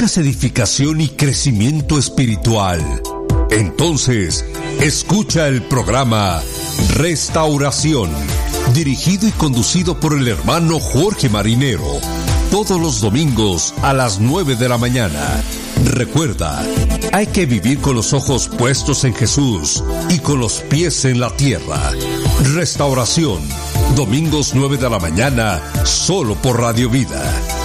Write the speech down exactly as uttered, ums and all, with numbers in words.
¿Buscas edificación y crecimiento espiritual? Entonces, escucha el programa Restauración, dirigido y conducido por el hermano Jorge Marinero, todos los domingos a las nueve de la mañana. Recuerda, hay que vivir con los ojos puestos en Jesús y con los pies en la tierra. Restauración, domingos nueve de la mañana, solo por Radio Vida.